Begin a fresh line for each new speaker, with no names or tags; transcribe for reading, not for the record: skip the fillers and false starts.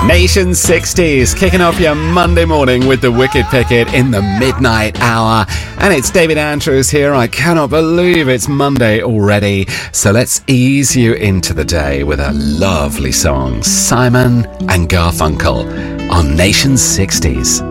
Nation 60s, kicking off your Monday morning with the Wicked Picket in the midnight hour. And it's David Andrews here. I cannot believe it's Monday already. So let's ease you into the day with a lovely song, Simon and Garfunkel on Nation 60s.